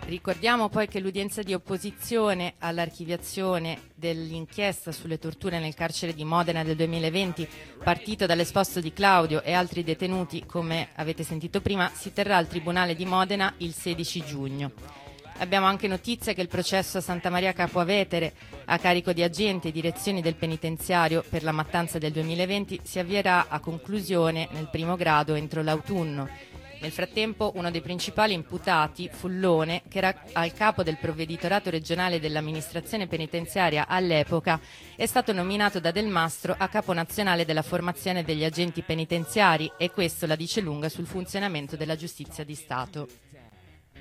Ricordiamo poi che l'udienza di opposizione all'archiviazione dell'inchiesta sulle torture nel carcere di Modena del 2020, partito dall'esposto di Claudio e altri detenuti, come avete sentito prima, si terrà al Tribunale di Modena il 16 giugno. Abbiamo anche notizia che il processo a Santa Maria Capua Vetere, a carico di agenti e direzioni del penitenziario per la mattanza del 2020, si avvierà a conclusione nel primo grado entro l'autunno. Nel frattempo, uno dei principali imputati, Fullone, che era al capo del provveditorato regionale dell'amministrazione penitenziaria all'epoca, è stato nominato da Del Mastro a capo nazionale della formazione degli agenti penitenziari, e questo la dice lunga sul funzionamento della giustizia di Stato.